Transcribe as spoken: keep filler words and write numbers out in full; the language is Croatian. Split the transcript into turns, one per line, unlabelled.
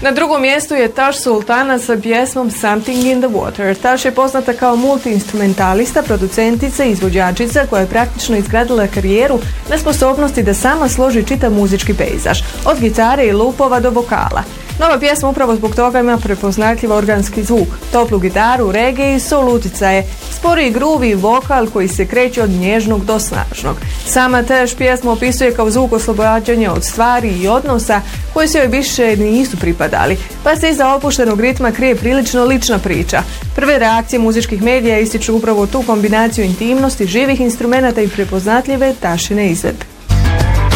Na drugom mjestu je Tash Sultana sa pjesmom Something in the Water. Tash je poznata kao multi-instrumentalista, producentica i izvođačica koja je praktično izgradila karijeru na sposobnosti da sama složi čitav muzički pejzaž, od gitare i lupova do vokala. Nova pjesma upravo zbog toga ima prepoznatljiv organski zvuk, toplu gitaru, reggae i soul uticaje, spori groove i vokal koji se kreće od nježnog do snažnog. Sama Tash pjesmu opisuje kao zvuk oslobađanja od stvari i odnosa koji se joj više nisu pripadali, pa se iza opuštenog ritma krije prilično lična priča. Prve reakcije muzičkih medija ističu upravo tu kombinaciju intimnosti, živih instrumenata i prepoznatljive Tashine izvedbe.